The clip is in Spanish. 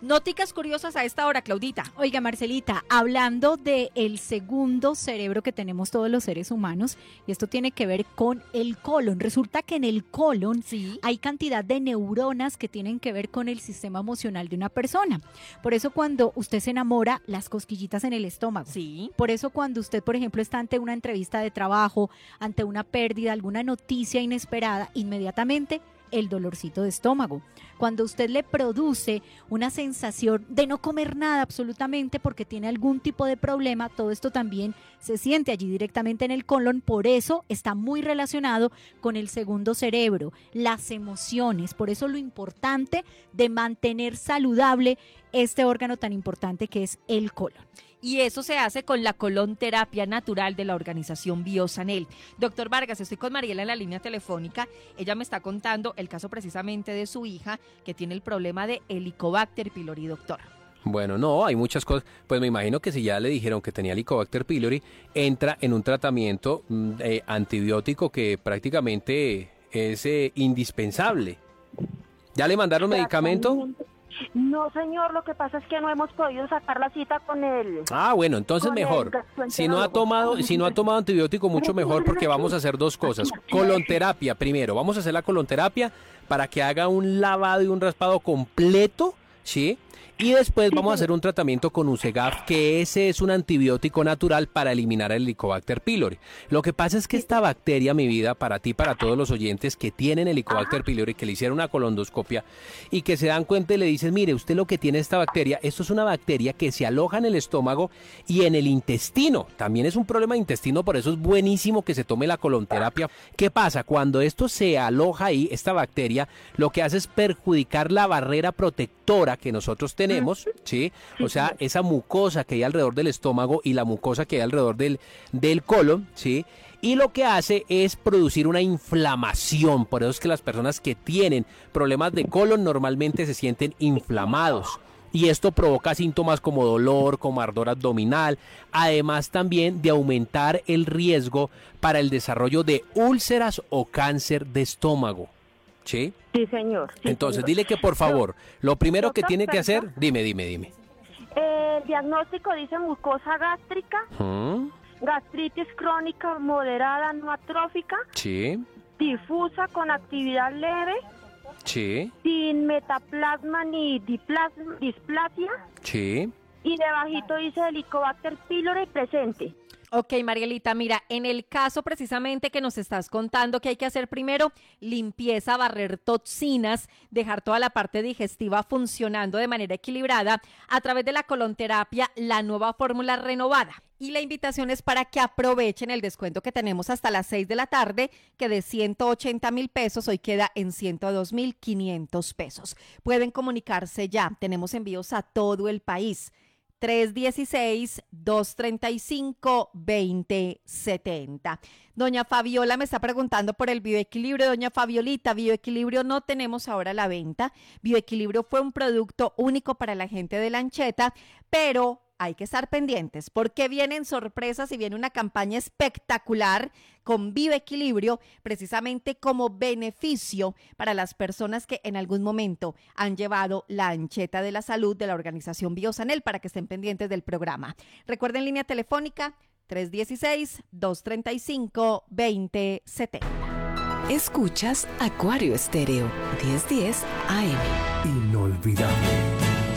Nóticas curiosas a esta hora, Claudita. Oiga, Marcelita, hablando del segundo cerebro que tenemos todos los seres humanos, y esto tiene que ver con el colon. Resulta que en el colon hay cantidad de neuronas que tienen que ver con el sistema emocional de una persona. Por eso cuando usted se enamora, las cosquillitas en el estómago. Sí. Por eso cuando usted, por ejemplo, está ante una entrevista de trabajo, ante una pérdida, alguna noticia inesperada, inmediatamente el dolorcito de estómago. Cuando usted le produce una sensación de no comer nada absolutamente porque tiene algún tipo de problema, todo esto también se siente allí directamente en el colon, por eso está muy relacionado con el segundo cerebro, las emociones, por eso lo importante de mantener saludable este órgano tan importante que es el colon. Y eso se hace con la colonterapia natural de la organización Biosanel. Doctor Vargas, estoy con Mariela en la línea telefónica. Ella me está contando el caso precisamente de su hija que tiene el problema de Helicobacter pylori, doctor. Bueno, no, hay muchas cosas. Pues me imagino que si ya le dijeron que tenía Helicobacter pylori, entra en un tratamiento antibiótico que prácticamente es indispensable. ¿Ya le mandaron medicamento? No, señor, lo que pasa es que no hemos podido sacar la cita con él. Ah, bueno, entonces mejor. Si no ha tomado antibiótico, mucho mejor, porque vamos a hacer dos cosas. Colonterapia primero. Vamos a hacer la colonterapia para que haga un lavado y un raspado completo, ¿sí? Y después vamos a hacer un tratamiento con Usegaf, que ese es un antibiótico natural para eliminar el Helicobacter pylori. Lo que pasa es que esta bacteria, mi vida, para ti, para todos los oyentes que tienen Helicobacter pylori, que le hicieron una colondoscopia y que se dan cuenta y le dices, mire, usted lo que tiene esta bacteria, esto es una bacteria que se aloja en el estómago y en el intestino. También es un problema de intestino, por eso es buenísimo que se tome la colonterapia. ¿Qué pasa? Cuando esto se aloja ahí, esta bacteria, lo que hace es perjudicar la barrera protectora que nosotros tenemos, ¿sí? O sea, esa mucosa que hay alrededor del estómago y la mucosa que hay alrededor del colon, ¿sí? Y lo que hace es producir una inflamación. Por eso es que las personas que tienen problemas de colon normalmente se sienten inflamados. Y esto provoca síntomas como dolor, como ardor abdominal, además también de aumentar el riesgo para el desarrollo de úlceras o cáncer de estómago. ¿Sí? Sí, señor. Sí, entonces, señor. dile que por favor, lo primero que tiene que hacer, dime. El diagnóstico dice mucosa gástrica, gastritis crónica moderada no atrófica, sí, difusa con actividad leve, sí, sin metaplasma ni displasia, sí, y debajito dice Helicobacter pylori presente. Ok, Marielita, mira, en el caso precisamente que nos estás contando que hay que hacer primero limpieza, barrer toxinas, dejar toda la parte digestiva funcionando de manera equilibrada a través de la colonterapia, la nueva fórmula renovada. Y la invitación es para que aprovechen el descuento que tenemos hasta las 6 de la tarde, que de 180,000 pesos hoy queda en 102,500 pesos. Pueden comunicarse ya, tenemos envíos a todo el país. 316-235-2070. Doña Fabiola me está preguntando por el bioequilibrio. Doña Fabiolita, bioequilibrio no tenemos ahora a la venta. Bioequilibrio fue un producto único para la gente de Lancheta, pero hay que estar pendientes porque vienen sorpresas y viene una campaña espectacular con Bioequilibrio, precisamente como beneficio para las personas que en algún momento han llevado la ancheta de la salud de la organización Biosanel, para que estén pendientes del programa. Recuerden, línea telefónica 316-235-2070. Escuchas Acuario Estéreo 1010 AM. Inolvidable.